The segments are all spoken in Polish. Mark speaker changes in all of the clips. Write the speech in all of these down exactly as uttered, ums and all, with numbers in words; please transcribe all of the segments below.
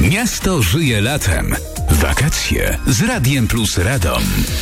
Speaker 1: Miasto żyje latem. Wakacje z Radiem Plus Radom.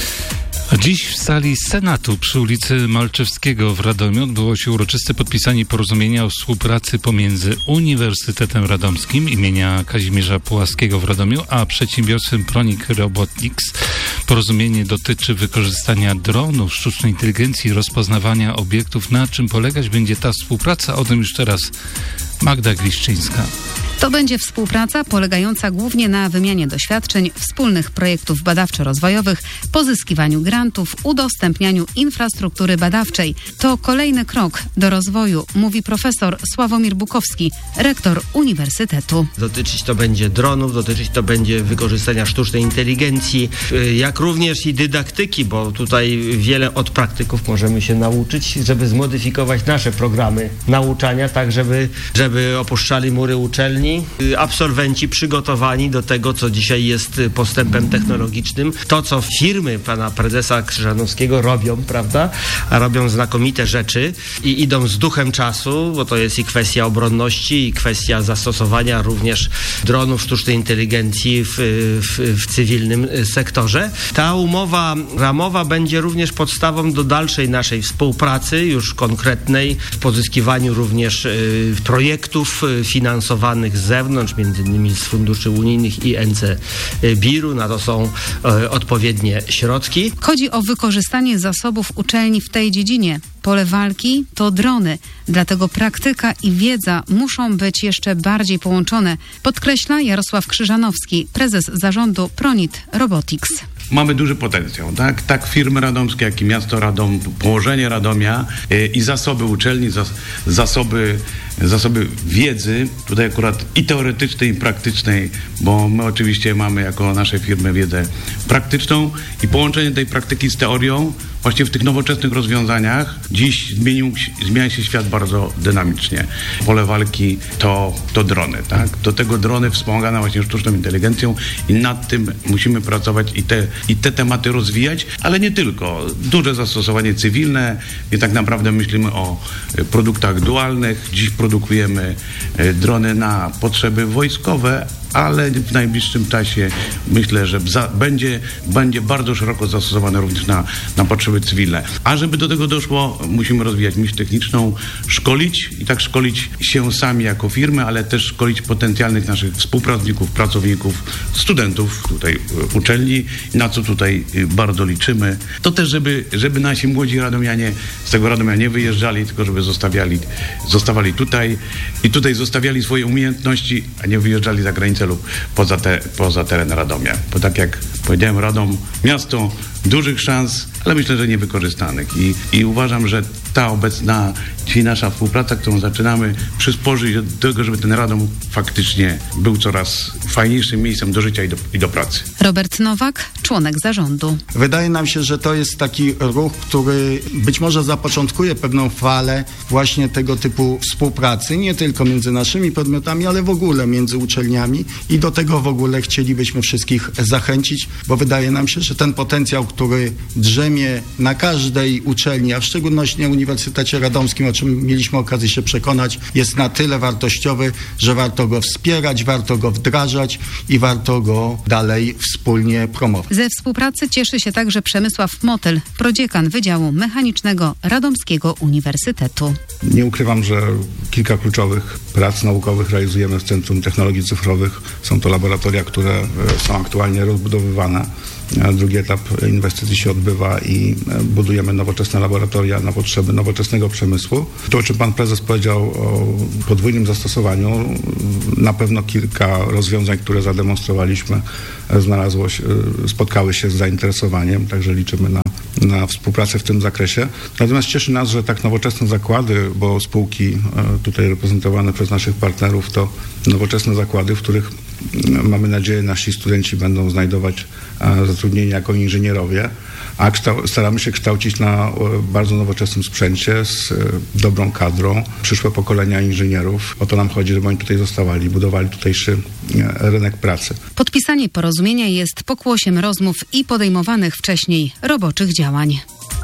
Speaker 2: Dziś w sali Senatu przy ulicy Malczewskiego w Radomiu odbyło się uroczyste podpisanie porozumienia o współpracy pomiędzy Uniwersytetem Radomskim imienia Kazimierza Pułaskiego w Radomiu a przedsiębiorstwem Pronic Robotics. Porozumienie dotyczy wykorzystania dronów, sztucznej inteligencji i rozpoznawania obiektów. Na czym polegać będzie ta współpraca? O tym już teraz Magda Gliszczyńska.
Speaker 3: To będzie współpraca polegająca głównie na wymianie doświadczeń, wspólnych projektów badawczo-rozwojowych, pozyskiwaniu grantów, udostępnianiu infrastruktury badawczej. To kolejny krok do rozwoju, mówi profesor Sławomir Bukowski, rektor Uniwersytetu.
Speaker 4: Dotyczyć to będzie dronów, dotyczyć to będzie wykorzystania sztucznej inteligencji, jak również i dydaktyki, bo tutaj wiele od praktyków możemy się nauczyć, żeby zmodyfikować nasze programy nauczania, tak żeby, żeby opuszczali mury uczelni absolwenci przygotowani do tego, co dzisiaj jest postępem technologicznym. To, co firmy pana prezesa Krzyżanowskiego robią, prawda? A robią znakomite rzeczy i idą z duchem czasu, bo to jest i kwestia obronności, i kwestia zastosowania również dronów, sztucznej inteligencji w, w, w cywilnym sektorze. Ta umowa ramowa będzie również podstawą do dalszej naszej współpracy, już konkretnej, w pozyskiwaniu również y, projektów y, finansowanych z zewnątrz, między innymi z funduszy unijnych i N C B I R-u. Na to są e, odpowiednie środki.
Speaker 3: Chodzi o wykorzystanie zasobów uczelni w tej dziedzinie. Pole walki to drony, dlatego praktyka i wiedza muszą być jeszcze bardziej połączone, podkreśla Jarosław Krzyżanowski, prezes zarządu Pronic Robotics.
Speaker 5: Mamy duży potencjał, tak? Tak firmy radomskie, jak i miasto Radom, położenie Radomia yy, i zasoby uczelni, zas, zasoby, zasoby wiedzy, tutaj akurat i teoretycznej, i praktycznej, bo my oczywiście mamy jako nasze firmy wiedzę praktyczną i połączenie tej praktyki z teorią właśnie w tych nowoczesnych rozwiązaniach. Dziś zmienił, zmienia się świat bardzo dynamicznie. Pole walki to, to drony, tak? Do tego drony wspomagane właśnie sztuczną inteligencją i nad tym musimy pracować i te, i te tematy rozwijać, ale nie tylko. Duże zastosowanie cywilne i tak naprawdę myślimy o produktach dualnych. Dziś produkujemy drony na potrzeby wojskowe, ale w najbliższym czasie myślę, że za, będzie, będzie bardzo szeroko zastosowane również na, na potrzeby cywilne. A żeby do tego doszło, musimy rozwijać myśl techniczną, szkolić i tak szkolić się sami jako firmy, ale też szkolić potencjalnych naszych współpracowników, pracowników, studentów tutaj uczelni, na co tutaj bardzo liczymy. To też, żeby, żeby nasi młodzi radomianie z tego Radomia nie wyjeżdżali, tylko żeby zostawiali, zostawali tutaj i tutaj zostawiali swoje umiejętności, a nie wyjeżdżali za granicę lub poza, te, poza teren Radomia. Bo tak jak powiedziałem, Radom, miasto dużych szans, ale myślę, że niewykorzystanych. I, i uważam, że ta obecna, dzisiaj nasza współpraca, którą zaczynamy, przysporzy do tego, żeby ten Radom faktycznie był coraz fajniejszym miejscem do życia i do, i do pracy.
Speaker 3: Robert Nowak, członek zarządu.
Speaker 6: Wydaje nam się, że to jest taki ruch, który być może zapoczątkuje pewną falę właśnie tego typu współpracy, nie tylko między naszymi podmiotami, ale w ogóle między uczelniami i do tego w ogóle chcielibyśmy wszystkich zachęcić, bo wydaje nam się, że ten potencjał, który drzemie na każdej uczelni, a w szczególności na Uniwersytecie Radomskim, o czym mieliśmy okazję się przekonać, jest na tyle wartościowy, że warto go wspierać, warto go wdrażać i warto go dalej wspólnie promować.
Speaker 3: Ze współpracy cieszy się także Przemysław Motyl, prodziekan Wydziału Mechanicznego Radomskiego Uniwersytetu.
Speaker 7: Nie ukrywam, że kilka kluczowych prac naukowych realizujemy w Centrum Technologii Cyfrowych. Są to laboratoria, które są aktualnie rozbudowywane. Drugi etap inwestycji się odbywa i budujemy nowoczesne laboratoria na potrzeby nowoczesnego przemysłu. To, o czym pan prezes powiedział o podwójnym zastosowaniu, na pewno kilka rozwiązań, które zademonstrowaliśmy, znalazło się, spotkały się z zainteresowaniem, także liczymy na, na współpracę w tym zakresie. Natomiast cieszy nas, że tak nowoczesne zakłady, bo spółki tutaj reprezentowane przez naszych partnerów to nowoczesne zakłady, w których mamy nadzieję, nasi studenci będą znajdować zatrudnienie jako inżynierowie, a kształ- staramy się kształcić na bardzo nowoczesnym sprzęcie z dobrą kadrą przyszłe pokolenia inżynierów. O to nam chodzi, żeby oni tutaj zostawali, budowali tutejszy rynek pracy.
Speaker 3: Podpisanie porozumienia jest pokłosiem rozmów i podejmowanych wcześniej roboczych działań.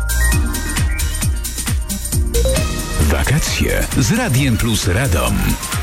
Speaker 1: Wakacje z Radiem Plus Radom.